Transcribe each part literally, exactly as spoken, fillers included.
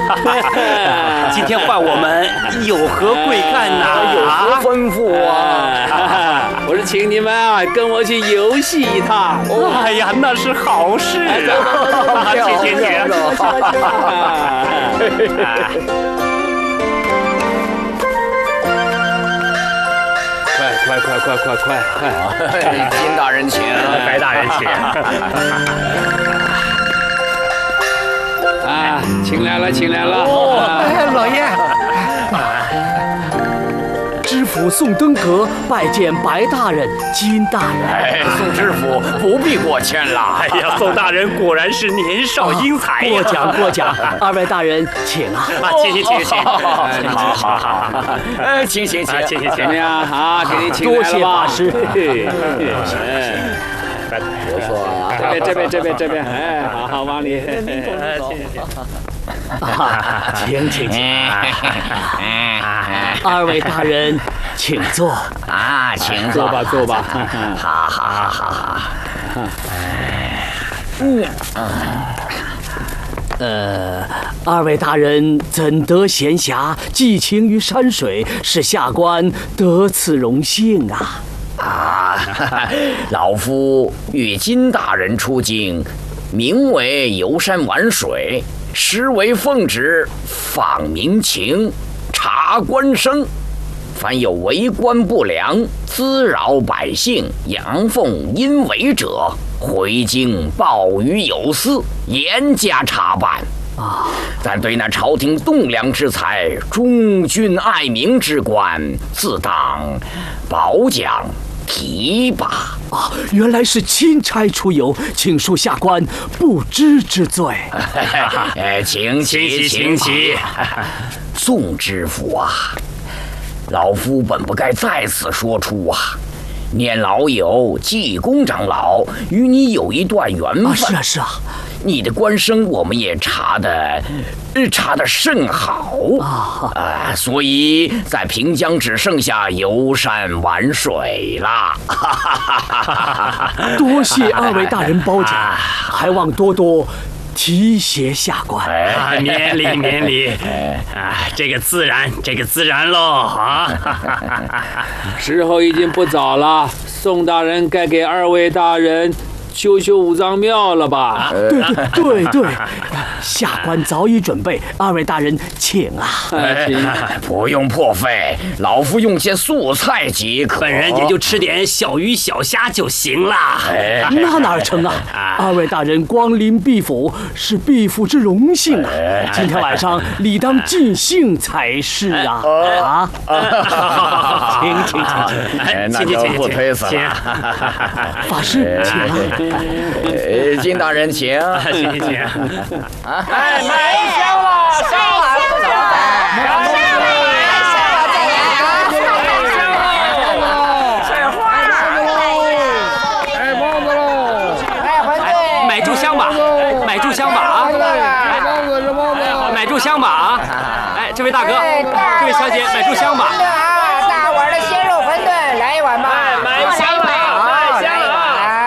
今天换我们有何贵干呐？ 有何吩咐啊？ 我是请你们啊，跟我去游戏一趟。 哎呀，那是好事啊！请请请。 快快快快快快！ 金大人请， 白大人请。 啊，请来了，请来了！ 哦，老爷， 知府宋登阁拜见白大人、金大人。 哎，宋知府不必过谦了。 哎呀，宋大人果然是年少英才呀！ 过奖过奖，二位大人请啊！ 啊，请请请请， 好好好，哎，请请请， 请请请怎么样啊？给你请来了吧？ 多谢法师。 不错啊。 这边这边这边这边，哎，好好往里。 啊，请请请，二位大人请坐啊，请坐吧坐吧。 好好好好。 嗯，呃，二位大人怎得闲暇寄情于山水，使下官得此荣幸啊！ 啊，老夫与金大人出京，名为游山玩水，实为奉旨访民情，察官声。凡有为官不良、滋扰百姓、阳奉阴违者，回京报于有司，严加查办。啊！但对那朝廷栋梁之才、忠君爱民之官，自当褒奖提拔。 啊，原来是钦差出游，请恕下官不知之罪。 哎，请起，请起。宋知府啊，老夫本不该在此说出啊。念老友济公长老与你有一段缘分。 啊，是啊是啊。 你的官声我们也查的，查得甚好啊、呃！所以在平江只剩下游山玩水啦。 多谢二位大人褒奖，还望多多提携下官。 啊，免礼免礼。啊，这个自然，这个自然喽啊！ 时候已经不早了，宋大人该给二位大人修修五脏庙了吧？ 对对对对，下官早已准备，二位大人请啊！ 不用破费，老夫用些素菜即可。 本人也就吃点小鱼小虾就行了。 那哪成啊！二位大人光临毕府是毕府之荣幸啊！今天晚上理当尽兴才是啊！啊！请请请， 那就不推辞了。 法师，请啊！ 呃，金大人请， 请请请。 啊，哎，买香了，香了，不香了，香了，香了，菜花， 哎，包子喽， 哎，馄饨，买炷香吧，买炷香吧啊！ 是包子是包子， 买炷香吧啊！哎，这位大哥，这位小姐，买炷香吧。 大碗的鲜肉馄饨来一碗吧。 哎，买香了，买香了。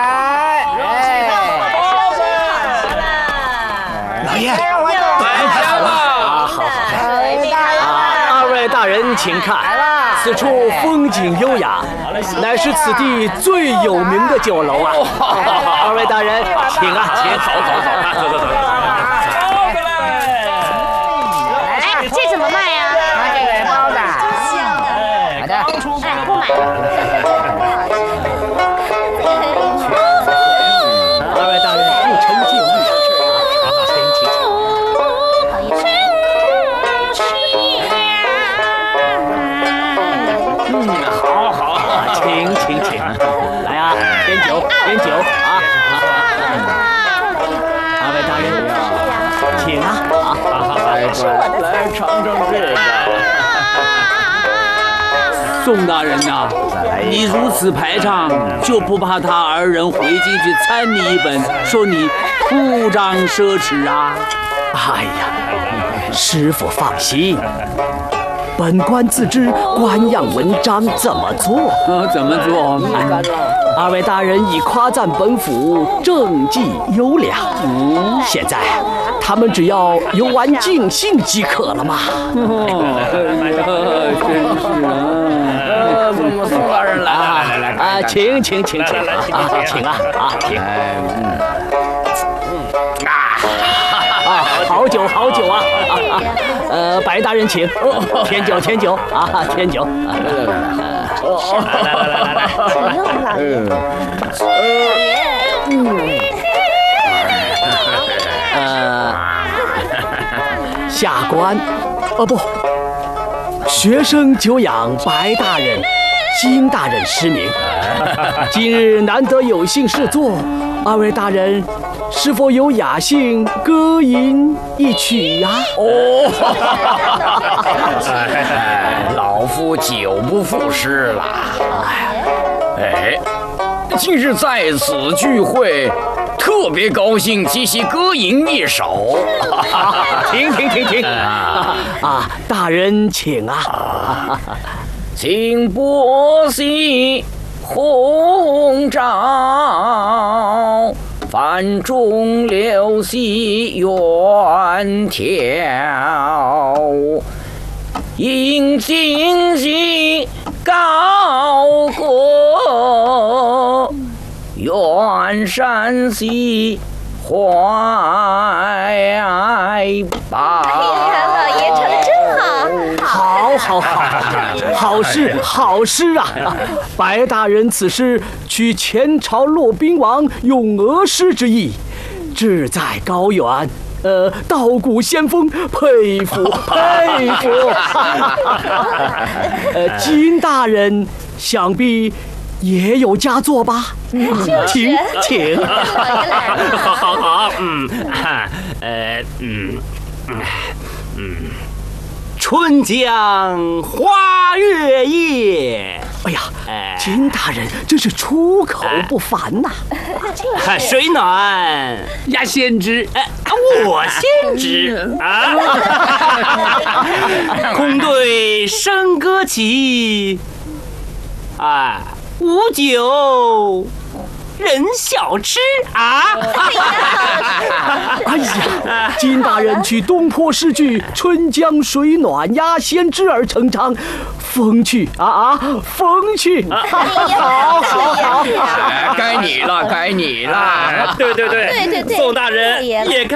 大人请看，此处风景优雅，乃是此地最有名的酒楼啊！二位大人，请啊，请走走走，走走走。 哎，这怎么卖呀？ 这个包子，好的， 哎，不买。 二位大人不成敬意，请请请。嗯，好好，请请请，来啊，点酒点酒啊！二位大人，请啊！啊， 来来尝尝这个。 宋大人呐、啊，你如此排场，就不怕他二人回京去参你一本，说你铺张奢侈啊？ 哎呀，师傅放心。本官自知官样文章怎么做， 呃，怎么做？ 嗯、二位大人已夸赞本府政绩优良，嗯、现在他们只要游玩尽兴即可了嘛。 真是啊！ 宋大人来来来来啊，请请请请啊，请啊啊请啊！好酒好酒啊！呃，白大人请，添酒添酒啊，添酒。来来来来来， 不用老爷。 呃，下官，哦不，学生久仰白大人、金大人师名，今日难得有幸试坐，二位大人是否有雅兴歌吟一曲呀？ 哦，老夫久不赋诗了。哎，今日在此聚会，特别高兴，即席歌吟一首。 停停停停！啊，大人请啊！ 请拨西红照，泛中流溪远眺，迎今夕高歌，远山西怀抱。 老爷唱得真好。 好，好，好，好诗，好诗啊！白大人此诗取前朝骆宾王咏鹅诗之意，志在高远。呃，道骨仙风，佩服佩服。呃，金大人想必也有佳作吧？请请。 好好好，嗯，呃，嗯，嗯。春江花月夜， 哎呀，金大人真是出口不凡呐！ 水暖呀，先知， 哎，我先知啊！空对笙歌起，啊，无酒人小吃啊！ 哎呀，金大人取东坡诗句“春江水暖鸭先知”而成章，风趣啊啊，风趣！好，好，好， 该你了，该你了。 对对对， 对对对， 宋大人也。